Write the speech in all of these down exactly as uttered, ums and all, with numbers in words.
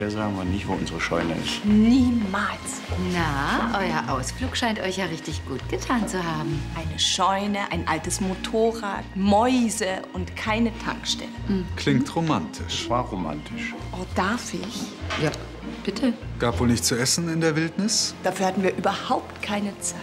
Sagen wir nicht, wo unsere Scheune ist. Niemals. Na, euer Ausflug scheint euch ja richtig gut getan zu haben. Eine Scheune, ein altes Motorrad, Mäuse und keine Tankstelle. Mhm. Klingt romantisch. War romantisch. Oh, darf ich? Ja, bitte. Gab wohl nichts zu essen in der Wildnis? Dafür hatten wir überhaupt keine Zeit.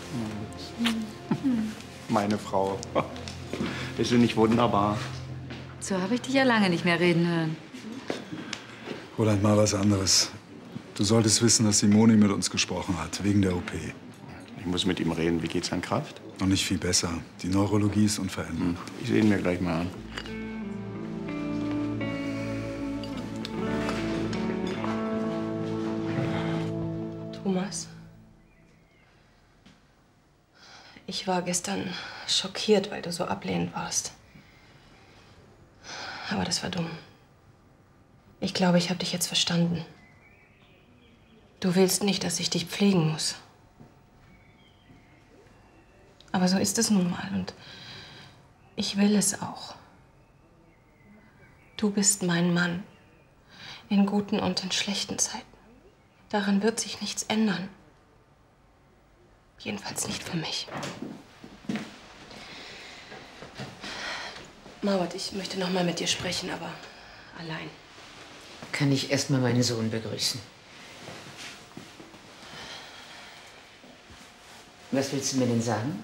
Meine Frau. Ist sie nicht wunderbar? So habe ich dich ja lange nicht mehr reden hören. Roland, mal was anderes. Du solltest wissen, dass Simone mit uns gesprochen hat, wegen der O P. Ich muss mit ihm reden. Wie geht's an Kraft? Noch nicht viel besser. Die Neurologie ist unverändert. Ich sehe ihn mir gleich mal an. Thomas, ich war gestern schockiert, weil du so ablehnend warst. Aber das war dumm. Ich glaube, ich habe dich jetzt verstanden. Du willst nicht, dass ich dich pflegen muss. Aber so ist es nun mal und ich will es auch. Du bist mein Mann, in guten und in schlechten Zeiten. Daran wird sich nichts ändern. Jedenfalls nicht für mich. Mauert, ich möchte noch mal mit dir sprechen, aber allein. Kann ich erst mal meinen Sohn begrüßen? Was willst du mir denn sagen?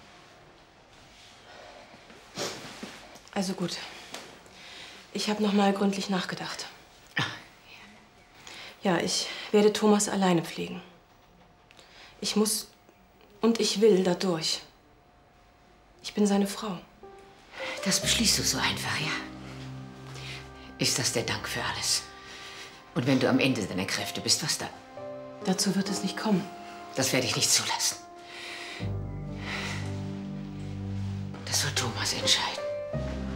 Also gut. Ich habe noch mal gründlich nachgedacht. Ach, ja. Ja, ich werde Thomas alleine pflegen. Ich muss und ich will da durch. Ich bin seine Frau. Das beschließt du so einfach, ja? Ist das der Dank für alles? Und wenn du am Ende deiner Kräfte bist, was dann? Dazu wird es nicht kommen. Das werde ich nicht zulassen. Das soll Thomas entscheiden.